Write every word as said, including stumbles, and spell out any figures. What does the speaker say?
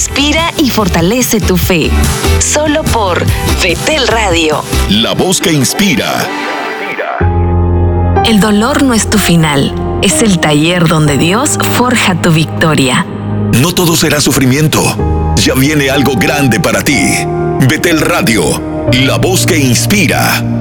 inspira y fortalece tu fe. Solo por Betel Radio. La voz que inspira. El dolor no es tu final, es el taller donde Dios forja tu victoria. No todo será sufrimiento. Ya viene algo grande para ti. Betel Radio, la voz que inspira.